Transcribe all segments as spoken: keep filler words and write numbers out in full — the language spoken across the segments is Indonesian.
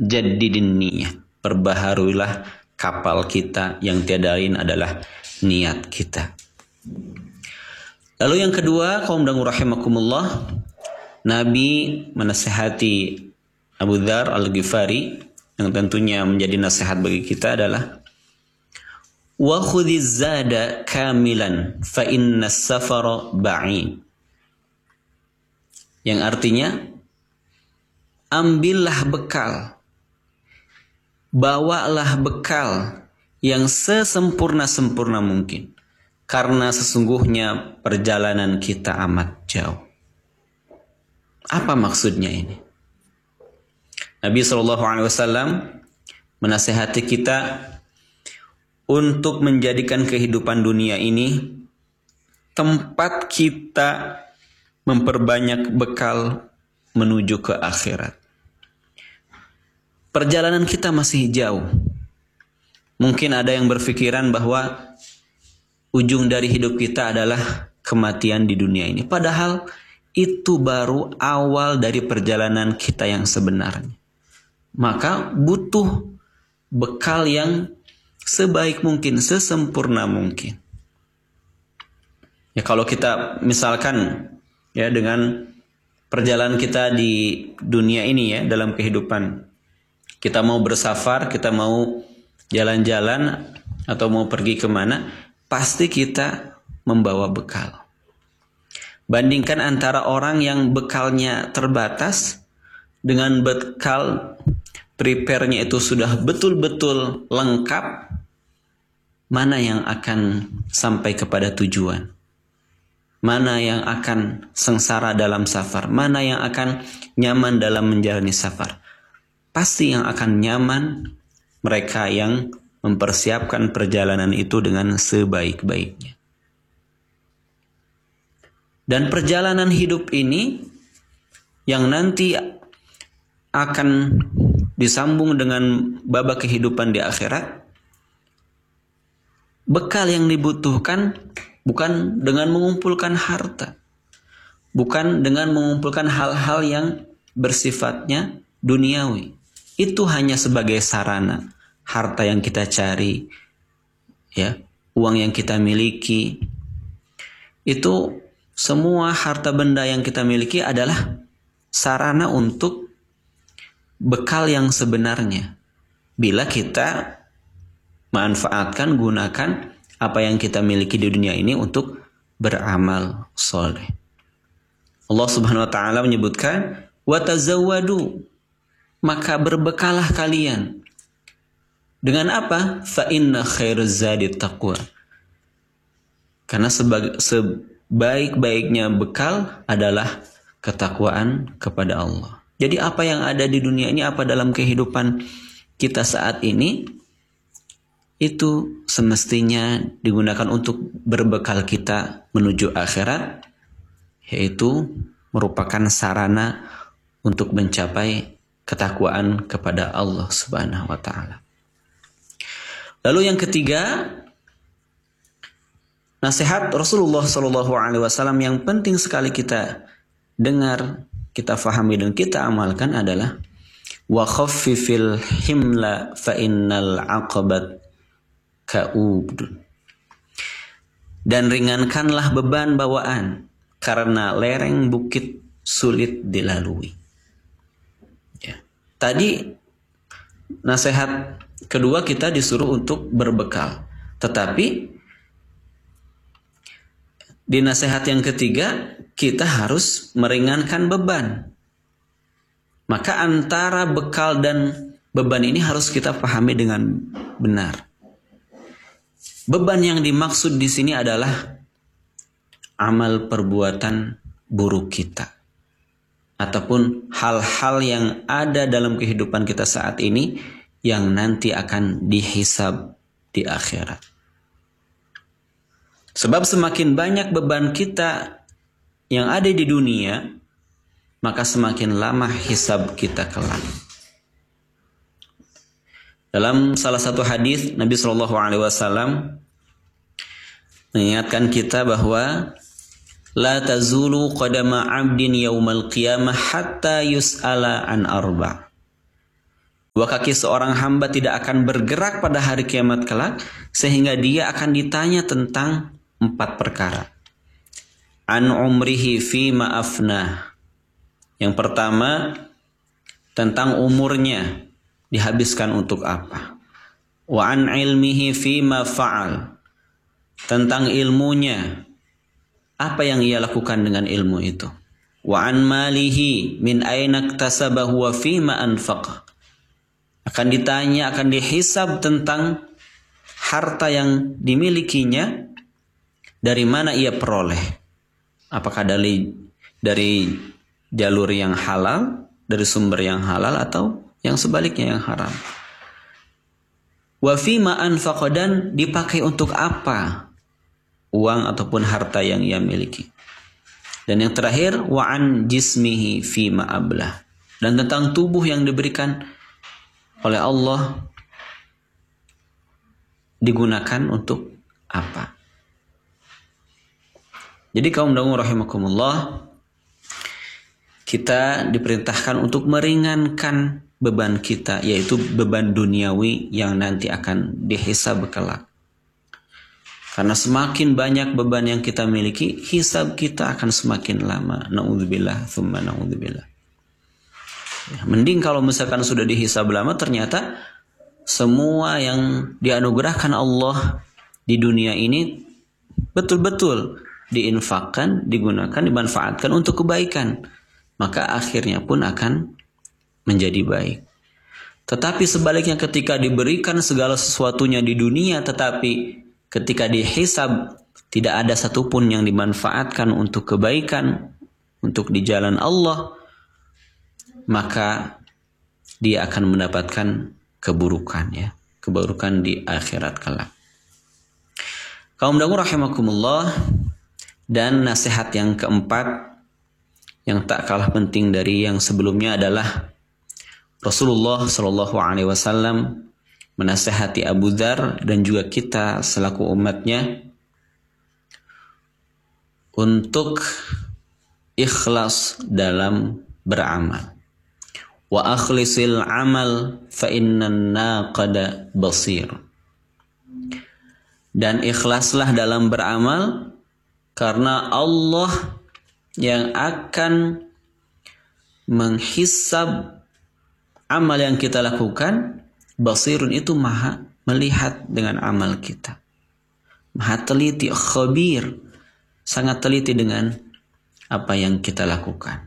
jaddidin niyah. Perbaharuilah kapal kita yang tiada lain adalah niat kita. Lalu yang kedua, kaum dangu rahimakumullah, Nabi menasihati Abu Dzar Al-Ghifari yang tentunya menjadi nasihat bagi kita adalah wa khudhiz zada kamilan fa inna as-safara ba'id. Yang artinya ambillah bekal, bawalah bekal yang sesempurna-sempurna mungkin, karena sesungguhnya perjalanan kita amat jauh. Apa maksudnya ini? Nabi shallallahu alaihi wasallam menasihati kita untuk menjadikan kehidupan dunia ini tempat kita memperbanyak bekal menuju ke akhirat. Perjalanan kita masih jauh. Mungkin ada yang berpikiran bahwa ujung dari hidup kita adalah kematian di dunia ini. Padahal itu baru awal dari perjalanan kita yang sebenarnya. Maka butuh bekal yang sebaik mungkin, sesempurna mungkin. Ya kalau kita misalkan ya dengan perjalanan kita di dunia ini ya, dalam kehidupan kita mau bersafar, kita mau jalan-jalan atau mau pergi kemana, pasti kita membawa bekal. Bandingkan antara orang yang bekalnya terbatas dengan bekal prepare-nya itu sudah betul-betul lengkap, mana yang akan sampai kepada tujuan? Mana yang akan sengsara dalam safar? Mana yang akan nyaman dalam menjalani safar? Pasti yang akan nyaman mereka yang mempersiapkan perjalanan itu dengan sebaik-baiknya. Dan perjalanan hidup ini yang nanti akan disambung dengan babak kehidupan di akhirat, bekal yang dibutuhkan bukan dengan mengumpulkan harta, bukan dengan mengumpulkan hal-hal yang bersifatnya duniawi. Itu hanya sebagai sarana. Harta yang kita cari, ya, uang yang kita miliki, itu semua harta benda yang kita miliki adalah sarana untuk bekal yang sebenarnya. Bila kita manfaatkan, gunakan apa yang kita miliki di dunia ini untuk beramal soleh. Allah Subhanahu wa taala menyebutkan, "Wa tazawwadu," maka berbekalah kalian. Dengan apa? Fa inna khairuz zadi taqwa. Karena sebaik-baiknya bekal adalah ketakwaan kepada Allah. Jadi apa yang ada di dunia ini, apa dalam kehidupan kita saat ini, itu semestinya digunakan untuk berbekal kita menuju akhirat, yaitu merupakan sarana untuk mencapai ketakwaan kepada Allah Subhanahu wa taala. Lalu yang ketiga, nasihat Rasulullah shallallahu alaihi wasallam yang penting sekali kita dengar, kita fahami dan kita amalkan adalah wa khaffifil himla fa innal aqabat ka'ubd. Dan ringankanlah beban bawaan karena lereng bukit sulit dilalui. Ya. Tadi nasihat kedua kita disuruh untuk berbekal, tetapi di nasihat yang ketiga kita harus meringankan beban. Maka antara bekal dan beban ini harus kita pahami dengan benar. Beban yang dimaksud di sini adalah amal perbuatan buruk kita, ataupun hal-hal yang ada dalam kehidupan kita saat ini yang nanti akan dihisab di akhirat. Sebab semakin banyak beban kita yang ada di dunia, maka semakin lama hisab kita kelak. Dalam salah satu hadis Nabi Shallallahu Alaihi Wasallam mengingatkan kita bahwa la tazulu qadama abdin yaumal qiyamah hatta yus'ala an arba. Dua kaki seorang hamba tidak akan bergerak pada hari kiamat kelak sehingga dia akan ditanya tentang empat perkara. An umrihi fima afnah. Yang pertama, tentang umurnya dihabiskan untuk apa. Wa an ilmihi fima fa'al. Tentang ilmunya, apa yang ia lakukan dengan ilmu itu. Wa an malihi min aina iktasabahu wa fima anfaqah. Akan ditanya, akan dihisab tentang harta yang dimilikinya, dari mana ia peroleh. Apakah dari dari jalur yang halal, dari sumber yang halal, atau yang sebaliknya yang haram. Wa fima anfaqah, dan dipakai untuk apa uang ataupun harta yang ia miliki. Dan yang terakhir, wa an jismihi fima ablah, dan tentang tubuh yang diberikan oleh Allah digunakan untuk apa. Jadi kaum dangu rahimakumullah, kita diperintahkan untuk meringankan beban kita, yaitu beban duniawi yang nanti akan dihisab kelak. Karena semakin banyak beban yang kita miliki, hisab kita akan semakin lama. Na'udzubillah, thumma na'udzubillah. Ya, mending kalau misalkan sudah dihisab lama, ternyata semua yang dianugerahkan Allah di dunia ini betul-betul diinfakkan, digunakan, dimanfaatkan untuk kebaikan. Maka akhirnya pun akan menjadi baik. Tetapi sebaliknya, ketika diberikan segala sesuatunya di dunia, tetapi ketika dihisab tidak ada satupun yang dimanfaatkan untuk kebaikan, untuk di jalan Allah, maka dia akan mendapatkan keburukan, ya, keburukan di akhirat kelak. Kaum dangu rahimakumullah, dan nasihat yang keempat yang tak kalah penting dari yang sebelumnya adalah Rasulullah Shallallahu Alaihi Wasallam menasihati Abu Dzar dan juga kita selaku umatnya untuk ikhlas dalam beramal. Wa akhlisil amal fa innan naqada basir. Dan ikhlaslah dalam beramal, karena Allah yang akan menghisab amal yang kita lakukan. Basirun itu maha melihat dengan amal kita, maha teliti, khabir, sangat teliti dengan apa yang kita lakukan.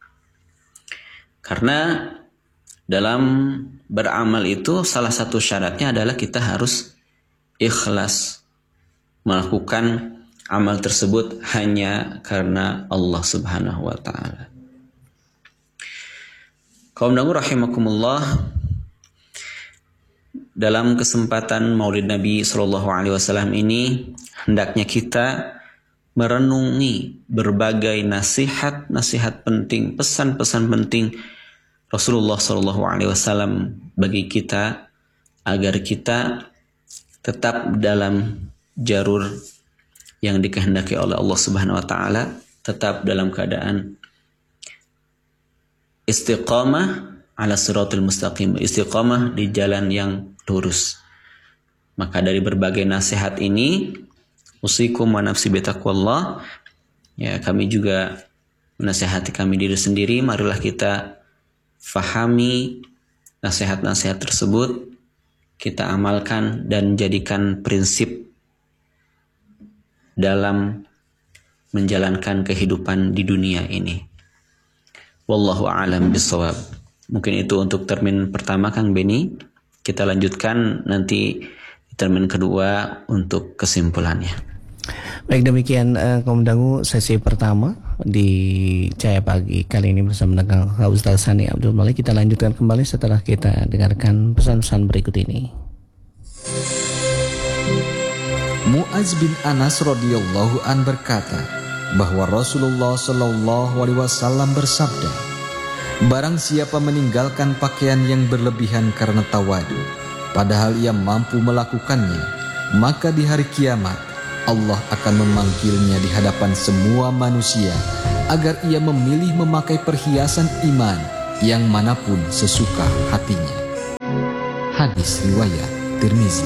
Karena dalam beramal itu salah satu syaratnya adalah kita harus ikhlas melakukan amal tersebut hanya karena Allah Subhanahu wa taala. Kaum dangu rahimakumullah, dalam kesempatan Maulid Nabi Shallallahu Alaihi Wasallam ini hendaknya kita merenungi berbagai nasihat-nasihat penting, pesan-pesan penting Rasulullah Shallallahu Alaihi Wasallam bagi kita, agar kita tetap dalam jalur yang dikehendaki oleh Allah Subhanahu Wa Taala, tetap dalam keadaan istiqamah ala siratul mustaqim, istiqamah di jalan yang lurus. Maka dari berbagai nasihat ini, usikum wa nafsi bitaqwallah, ya, kami juga menasihati kami diri sendiri, marilah kita fahami nasihat-nasihat tersebut, kita amalkan dan jadikan prinsip dalam menjalankan kehidupan di dunia ini. Wallahu a'lam bishawab. Mungkin itu untuk termin pertama, Kang Beni. Kita lanjutkan nanti di termin kedua untuk kesimpulannya. Baik, demikian uh, kaum dangu sesi pertama di Cahaya Pagi kali ini bersama dengan Ustaz Sani Abdul Malik. Kita lanjutkan kembali setelah kita dengarkan pesan-pesan berikut ini. Mu'adz bin Anas radhiyallahu an berkata bahwa Rasulullah shallallahu alaihi wasallam bersabda, barang siapa meninggalkan pakaian yang berlebihan karena tawadu, padahal ia mampu melakukannya, maka di hari kiamat Allah akan memanggilnya di hadapan semua manusia agar ia memilih memakai perhiasan iman yang manapun sesuka hatinya. Hadis riwayat Tirmizi.